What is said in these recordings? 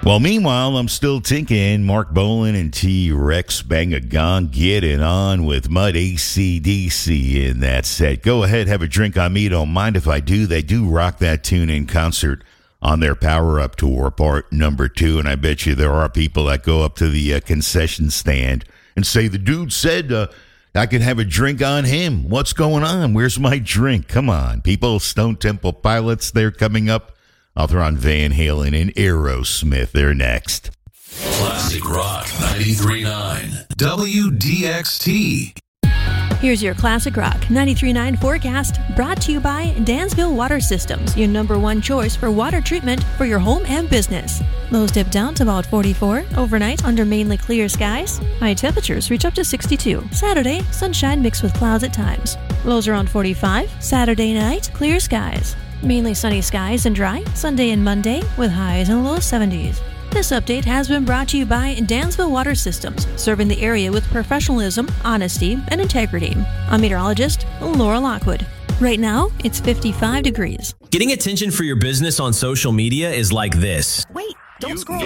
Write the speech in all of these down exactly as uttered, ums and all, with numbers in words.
Well, meanwhile, I'm still thinking Mark Bolan and T-Rex bang a gong getting on with Mud A C D C in that set. Go ahead, have a drink on me. Don't mind if I do. They do rock that tune in concert on their Power Up Tour, part number two. And I bet you there are people that go up to the uh, concession stand and say, the dude said uh, I could have a drink on him. What's going on? Where's my drink? Come on, people. Stone Temple Pilots, they're coming up. I'll throw on Van Halen and Aerosmith. They're next. Classic Rock ninety-three point nine W D X T. Here's your Classic Rock ninety-three point nine forecast, brought to you by Dansville Water Systems, your number one choice for water treatment for your home and business. Lows dip down to about forty-four overnight under mainly clear skies. High temperatures reach up to sixty-two. Saturday, sunshine mixed with clouds at times. Lows around forty-five. Saturday night, clear skies. Mainly sunny skies and dry Sunday and Monday with highs in the low seventies. This update has been brought to you by Dansville Water Systems, serving the area with professionalism, honesty, and integrity. I'm meteorologist Laura Lockwood. Right now, it's fifty-five degrees. Getting attention for your business on social media is like this. Wait, don't scroll.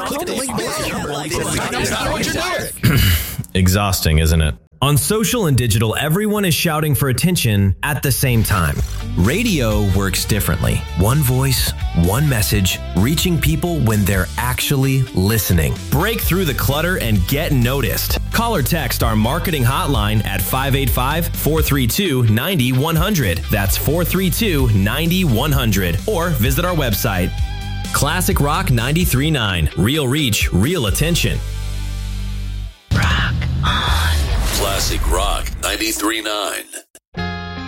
Exhausting, isn't it? On social and digital, everyone is shouting for attention at the same time. Radio works differently. One voice, one message, reaching people when they're actually listening. Break through the clutter and get noticed. Call or text our marketing hotline at five eight five, four three two, nine one zero zero. That's four three two, nine one zero zero. Or visit our website. Classic Rock ninety-three point nine. Real reach, real attention. Classic Rock ninety-three point nine.